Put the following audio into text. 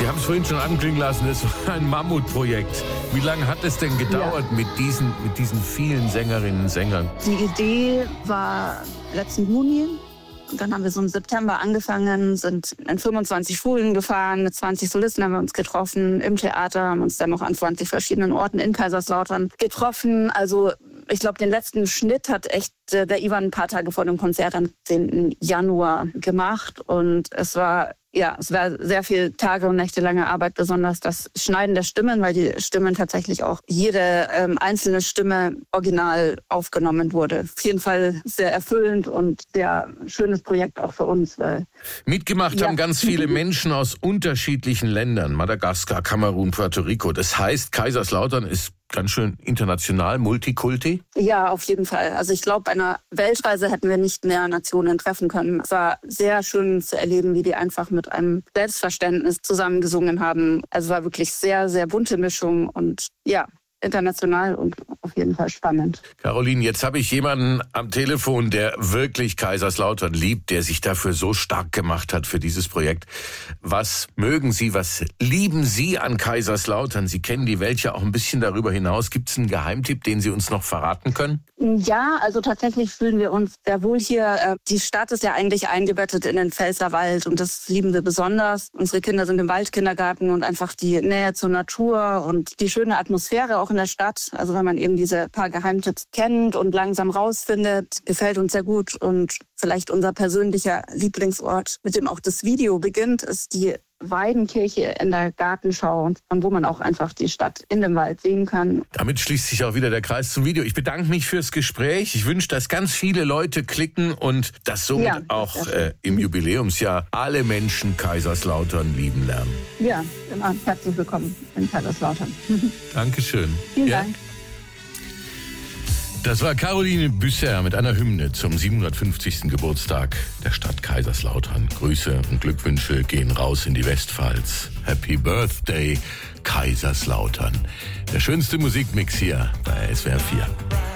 Sie haben es vorhin schon anklingen lassen, es war ein Mammutprojekt. Wie lange hat es denn gedauert mit diesen vielen Sängerinnen und Sängern? Die Idee war letzten Juni. Und dann haben wir so im September angefangen, sind in 25 Schulen gefahren, mit 20 Solisten haben wir uns getroffen, im Theater, haben uns dann noch an 20 verschiedenen Orten in Kaiserslautern getroffen. Also ich glaube, den letzten Schnitt hat echt der Ivan ein paar Tage vor dem Konzert am 10. Januar gemacht. Und es war sehr viel Tage und Nächte lange Arbeit, besonders das Schneiden der Stimmen, weil die Stimmen tatsächlich auch jede einzelne Stimme original aufgenommen wurde. Auf jeden Fall sehr erfüllend und sehr schönes Projekt auch für uns. Mitgemacht haben ganz viele Menschen aus unterschiedlichen Ländern, Madagaskar, Kamerun, Puerto Rico. Das heißt, Kaiserslautern ist ganz schön international, Multikulti? Ja, auf jeden Fall. Also ich glaube, bei einer Weltreise hätten wir nicht mehr Nationen treffen können. Es war sehr schön zu erleben, wie die einfach mit einem Selbstverständnis zusammengesungen haben. Also es war wirklich sehr, sehr bunte Mischung und ja, international und auf jeden Fall spannend. Caroline, jetzt habe ich jemanden am Telefon, der wirklich Kaiserslautern liebt, der sich dafür so stark gemacht hat für dieses Projekt. Was mögen Sie, was lieben Sie an Kaiserslautern? Sie kennen die Welt ja auch ein bisschen darüber hinaus. Gibt es einen Geheimtipp, den Sie uns noch verraten können? Ja, also tatsächlich fühlen wir uns sehr wohl hier. Die Stadt ist ja eigentlich eingebettet in den Pfälzerwald und das lieben wir besonders. Unsere Kinder sind im Waldkindergarten und einfach die Nähe zur Natur und die schöne Atmosphäre auch in der Stadt. Also wenn man eben diese paar Geheimtipps kennt und langsam rausfindet, gefällt uns sehr gut. Und vielleicht unser persönlicher Lieblingsort, mit dem auch das Video beginnt, ist die Weidenkirche in der Gartenschau, wo man auch einfach die Stadt in dem Wald sehen kann. Damit schließt sich auch wieder der Kreis zum Video. Ich bedanke mich fürs Gespräch. Ich wünsche, dass ganz viele Leute klicken und dass somit auch im Jubiläumsjahr alle Menschen Kaiserslautern lieben lernen. Ja, immer herzlich willkommen in Kaiserslautern. Dankeschön. Vielen Dank. Das war Caroline Büsser mit einer Hymne zum 750. Geburtstag der Stadt Kaiserslautern. Grüße und Glückwünsche gehen raus in die Westpfalz. Happy Birthday, Kaiserslautern. Der schönste Musikmix hier bei SWR 4.